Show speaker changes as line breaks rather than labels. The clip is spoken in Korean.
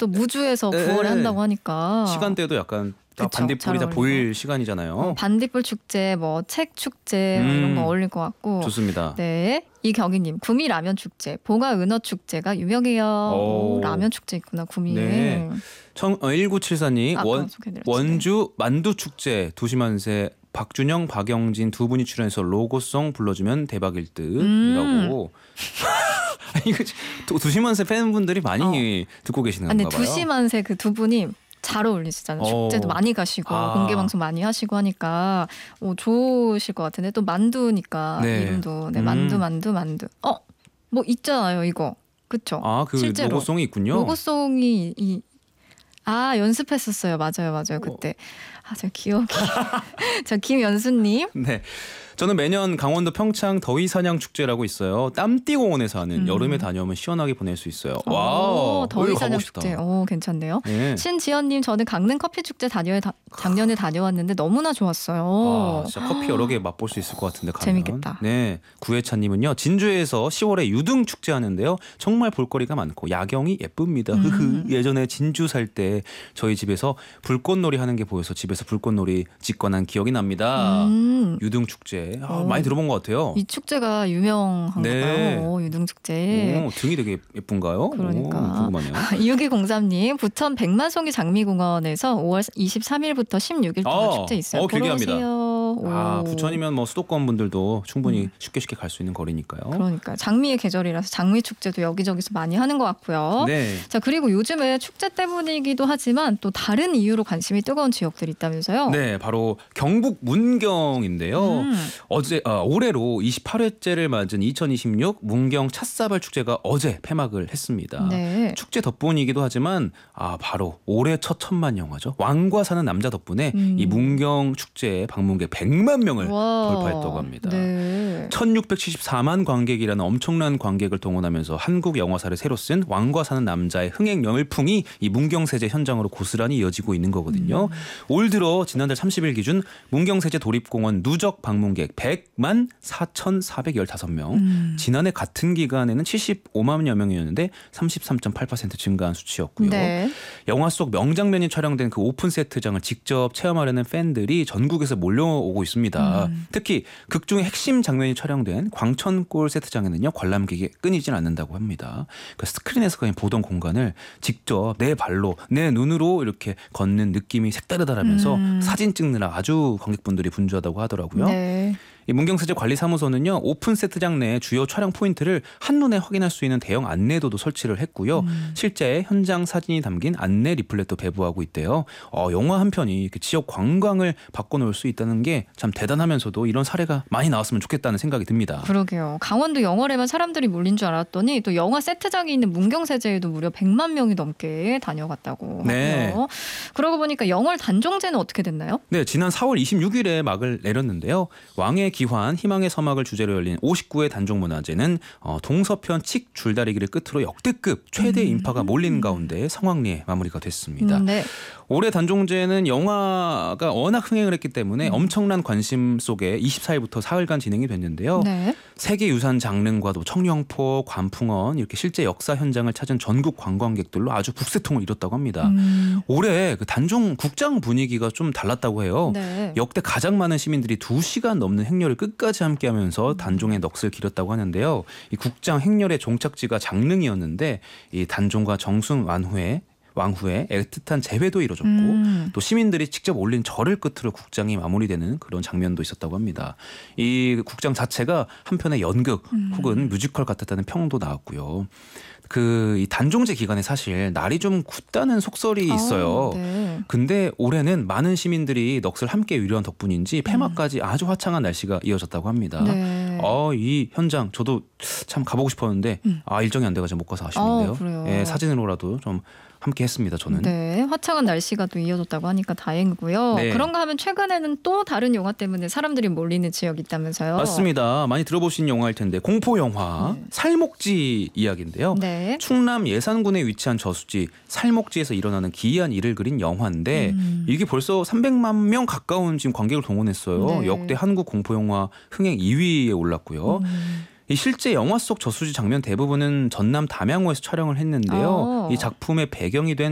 또 무주에서 9월에 한다고 하니까
시간대도 약간
그쵸,
반딧불이 다
잘
보일 시간이잖아요.
반딧불 축제, 뭐 책 축제 이런 거 어울릴 것 같고.
좋습니다.
네, 이경희님 구미 라면 축제, 봉화 은어 축제가 유명해요. 오, 라면 축제 있구나 구미에.
네. 1974님 원주 만두 축제 도시만세 박준영, 박영진 두 분이 출연해서 로고송 불러주면 대박일 듯이라고. 이거 도시만세 팬분들이 많이 듣고 계시는 건가 봐요.
도시만세 그 두 분이 잘 어울리시잖아요. 축제도 많이 가시고 공개 방송 많이 하시고 하니까 좋으실 것 같은데 또 만두니까 이름도 만두. 뭐 있잖아요 이거. 그쵸?
그 실제로 로고송이 있군요.
로고송이 연습했었어요. 맞아요. 그때. 저 기억이. 저 김연수님.
네. 저는 매년 강원도 평창 더위사냥 축제라고 있어요. 땀띠공원에서 하는 여름에 다녀오면 시원하게 보낼 수 있어요. 와,
더위사냥 축제. 괜찮네요.
네.
신지연님 저는 강릉 커피 축제 작년에 다녀왔는데 너무나 좋았어요.
진짜 커피 여러 개 맛볼 수 있을 것 같은데 가면.
재밌겠다.
네, 구혜찬님은요. 진주에서 10월에 유등 축제 하는데요. 정말 볼거리가 많고 야경이 예쁩니다. 예전에 진주 살 때 저희 집에서 불꽃놀이 하는 게 보여서 집에서 불꽃놀이 짓거나 한 기억이 납니다. 유등 축제. 많이 들어본 것 같아요.
이 축제가 유명한가요? 유등 축제.
등이 되게 예쁜가요?
그러니까.
궁금하네요.
6203님 부천 백만송이 장미공원에서 5월 23일부터 16일 동안 축제 있어요.
길게 합니다.
오세요.
부천이면 뭐 수도권 분들도 충분히 쉽게 갈 수 있는 거리니까요.
그러니까 장미의 계절이라서 장미 축제도 여기저기서 많이 하는 것 같고요.
네.
자, 그리고 요즘에 축제 때문이기도 하지만 또 다른 이유로 관심이 뜨거운 지역들이 있다면서요?
네, 바로 경북 문경인데요. 올해로 28회째를 맞은 2026 문경 찻사발 축제가 어제 폐막을 했습니다.
네.
축제 덕분이기도 하지만 바로 올해 첫 천만 영화죠. 왕과 사는 남자 덕분에 이 문경 축제에 방문객 100만 명을 돌파했다고 합니다.
네.
1674만 관객이라는 엄청난 관객을 동원하면서 한국 영화사를 새로 쓴 왕과 사는 남자의 흥행 열풍이 이 문경세제 현장으로 고스란히 이어지고 있는 거거든요. 올 들어 지난달 30일 기준 문경세제 도립공원 누적 방문객 100만 4,415명. 지난해 같은 기간에는 75만여 명이었는데 33.8% 증가한 수치였고요.
네.
영화 속 명장면이 촬영된 그 오픈 세트장을 직접 체험하려는 팬들이 전국에서 몰려오고 있습니다. 특히 극중의 핵심 장면이 촬영된 광천골 세트장에는요. 관람객이 끊이질 않는다고 합니다. 그 스크린에서 그냥 보던 공간을 직접 내 발로 내 눈으로 이렇게 걷는 느낌이 색다르다라면서 사진 찍느라 아주 관객분들이 분주하다고 하더라고요.
네.
이 문경세제 관리사무소는요. 오픈 세트장 내 주요 촬영 포인트를 한눈에 확인할 수 있는 대형 안내도도 설치를 했고요. 실제 현장 사진이 담긴 안내 리플렛도 배부하고 있대요. 영화 한 편이 이렇게 지역 관광을 바꿔놓을 수 있다는 게 참 대단하면서도 이런 사례가 많이 나왔으면 좋겠다는 생각이 듭니다.
그러게요. 강원도 영월에만 사람들이 몰린 줄 알았더니 또 영화 세트장이 있는 문경세제에도 무려 100만 명이 넘게 다녀갔다고 하고요. 그러고 보니까 영월 단종제는 어떻게 됐나요?
네, 지난 4월 26일에 막을 내렸는데요. 왕의 기환, 희망의 서막을 주제로 열린 59회 단종문화제는 동서편 칡 줄다리기를 끝으로 역대급 최대 인파가 몰린 가운데 성황리에 마무리가 됐습니다.
네.
올해 단종제는 영화가 워낙 흥행을 했기 때문에 엄청난 관심 속에 24일부터 사흘간 진행이 됐는데요.
네.
세계유산 장릉과도 청룡포, 관풍원 이렇게 실제 역사 현장을 찾은 전국 관광객들로 아주 북새통을 이뤘다고 합니다. 올해 그 단종 국장 분위기가 좀 달랐다고 해요.
네.
역대 가장 많은 시민들이 2시간 넘는 행렬을 끝까지 함께하면서 단종의 넋을 기렸다고 하는데요. 이 국장 행렬의 종착지가 장릉이었는데 이 단종과 정순 왕후의 애틋한 재회도 이뤄졌고 또 시민들이 직접 올린 절을 끝으로 국장이 마무리되는 그런 장면도 있었다고 합니다. 이 국장 자체가 한편의 연극 혹은 뮤지컬 같았다는 평도 나왔고요. 이 단종제 기간에 사실 날이 좀 굳다는 속설이 있어요.
네.
근데 올해는 많은 시민들이 넋을 함께 위로한 덕분인지 폐막까지 아주 화창한 날씨가 이어졌다고 합니다.
네.
이 현장 저도 참 가보고 싶었는데 일정이 안 돼가지고 못 가서 아쉬운데요.
그래요.
사진으로라도 좀 함께 했습니다. 저는.
네, 화창한 날씨가 또 이어졌다고 하니까 다행이고요.
네.
그런가 하면 최근에는 또 다른 영화 때문에 사람들이 몰리는 지역이 있다면서요.
맞습니다. 많이 들어보신 영화일 텐데 공포 영화 살목지 이야기인데요.
네.
충남 예산군에 위치한 저수지 살목지에서 일어나는 기이한 일을 그린 영화인데 이게 벌써 300만 명 가까운 지금 관객을 동원했어요.
네.
역대 한국 공포 영화 흥행 2위에 올랐고요. 이 실제 영화 속 저수지 장면 대부분은 전남 담양호에서 촬영을 했는데요. 이 작품의 배경이 된